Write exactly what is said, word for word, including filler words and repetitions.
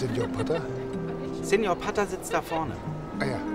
Senior Potter? Senior Potter sitzt da vorne. Ah ja.